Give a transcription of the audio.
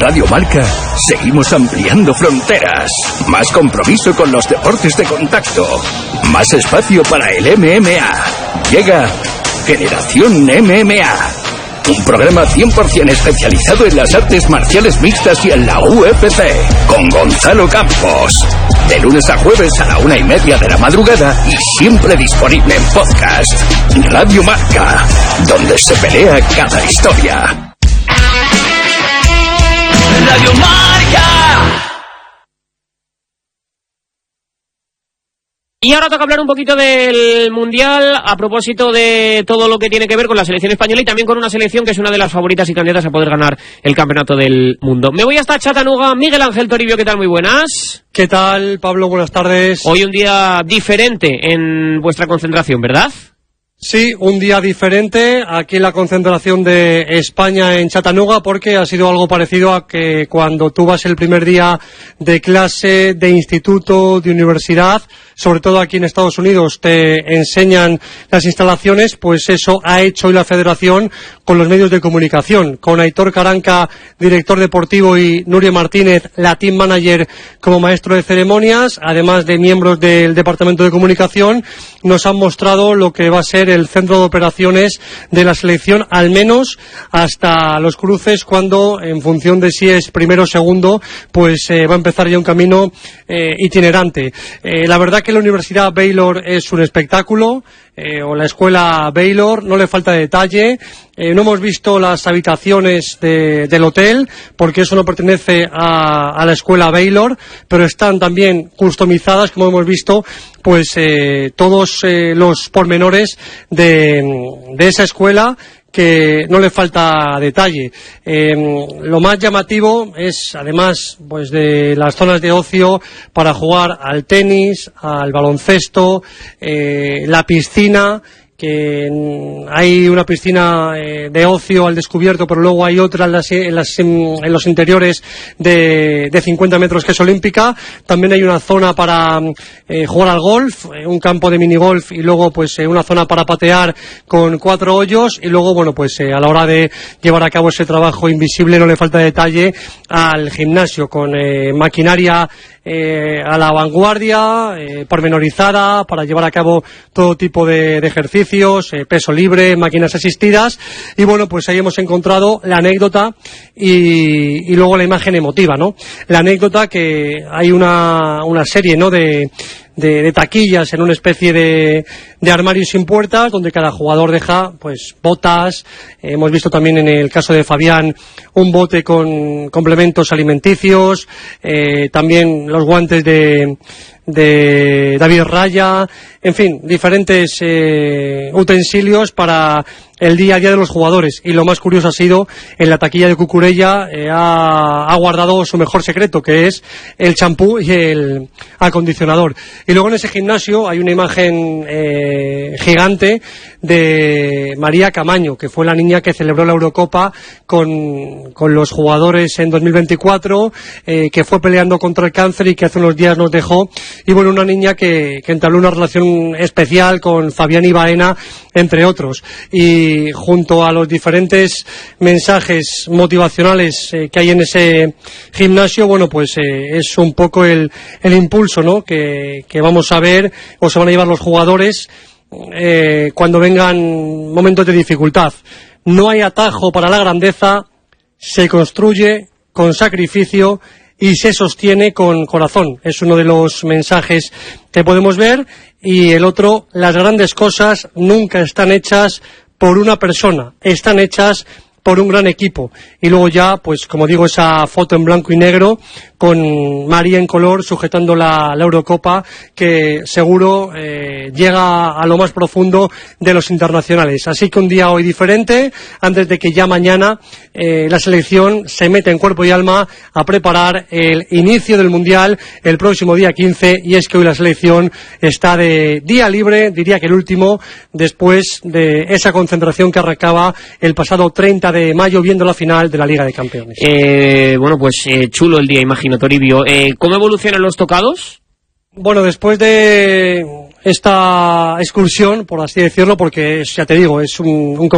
Radio Marca seguimos ampliando fronteras. Más compromiso con los deportes de contacto. Más espacio para el MMA. Llega Generación MMA. Un programa 100% especializado en las artes marciales mixtas y en la UFC. Con Gonzalo Campos. De lunes a jueves a la 1:30 de la madrugada y siempre disponible en podcast. Radio Marca, donde se pelea cada historia. Radio Marca. Y ahora toca hablar un poquito del Mundial a propósito de todo lo que tiene que ver con la selección española y también con una selección que es una de las favoritas y candidatas a poder ganar el Campeonato del Mundo. Me voy hasta Chattanooga. Miguel Ángel Toribio, ¿qué tal? Muy buenas. ¿Qué tal, Pablo? Buenas tardes. Hoy un día diferente en vuestra concentración, ¿verdad? Sí, un día diferente aquí en la concentración de España en Chattanooga, porque ha sido algo parecido a que cuando tú vas el primer día de clase, de instituto, de universidad, sobre todo aquí en Estados Unidos, te enseñan las instalaciones, pues eso ha hecho hoy la Federación con los medios de comunicación, con Aitor Caranca, director deportivo, y Nuria Martínez, la team manager, como maestro de ceremonias, además de miembros del Departamento de Comunicación. Nos han mostrado lo que va a ser el centro de operaciones de la selección, al menos hasta los cruces, cuando, en función de si es primero o segundo, pues va a empezar ya un camino itinerante. La verdad que la Universidad Baylor es un espectáculo, o la escuela Baylor, no le falta detalle. No hemos visto las habitaciones del hotel, porque eso no pertenece a la escuela Baylor, pero están también customizadas, como hemos visto, pues todos los pormenores de esa escuela, que no le falta detalle. Lo más llamativo es, además, pues de las zonas de ocio para jugar al tenis, al baloncesto, la piscina, que hay una piscina de ocio al descubierto, pero luego hay otra en los interiores de 50 metros, que es olímpica. También hay una zona para jugar al golf, un campo de minigolf, y luego pues una zona para patear con 4 hoyos, y luego, bueno, pues a la hora de llevar a cabo ese trabajo invisible no le falta detalle al gimnasio, con maquinaria a la vanguardia, pormenorizada, para llevar a cabo todo tipo de ejercicios, peso libre, máquinas asistidas. Y bueno, pues ahí hemos encontrado la anécdota y luego la imagen emotiva, ¿no? La anécdota, que hay una serie, ¿no?, de taquillas en una especie de armario sin puertas, donde cada jugador deja pues botas. Hemos visto también en el caso de Fabián un bote con complementos alimenticios, también los guantes de David Raya, en fin, diferentes utensilios para el día a día de los jugadores. Y lo más curioso ha sido, en la taquilla de Cucurella ha guardado su mejor secreto, que es el champú y el acondicionador. Y luego en ese gimnasio hay una imagen gigante de María Camaño, que fue la niña que celebró la Eurocopa con los jugadores en 2024, que fue peleando contra el cáncer y que hace unos días nos dejó. Y bueno, una niña que entabló una relación especial con Fabián y Baena, entre otros. Y junto a los diferentes mensajes motivacionales que hay en ese gimnasio, bueno, pues es un poco el impulso, ¿no?, que vamos a ver, o se van a llevar los jugadores cuando vengan momentos de dificultad. No hay atajo para la grandeza, se construye con sacrificio y se sostiene con corazón. Es uno de los mensajes que podemos ver. Y el otro, las grandes cosas nunca están hechas por una persona, están hechas por un gran equipo. Y luego ya, pues como digo, esa foto en blanco y negro con María en color sujetando la Eurocopa, que seguro llega a lo más profundo de los internacionales. Así que un día hoy diferente, antes de que ya mañana la selección se meta en cuerpo y alma a preparar el inicio del Mundial el próximo día 15, y es que hoy la selección está de día libre, diría que el último, después de esa concentración que arrancaba el pasado 30 de mayo, viendo la final de la Liga de Campeones. Bueno, pues chulo el día, imagino, Toribio. ¿Cómo evolucionan los tocados? Bueno, después de esta excursión, por así decirlo, porque ya te digo, es un